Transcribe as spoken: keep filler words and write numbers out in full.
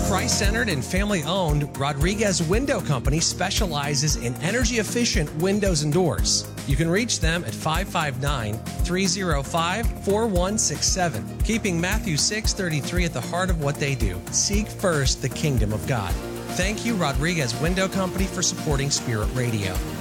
Christ-centered and family-owned, Rodriguez Window Company specializes in energy-efficient windows and doors. You can reach them at five five nine, three oh five, four one six seven, keeping Matthew six thirty-three at the heart of what they do. Seek first the kingdom of God. Thank you, Rodriguez Window Company, for supporting Spirit Radio.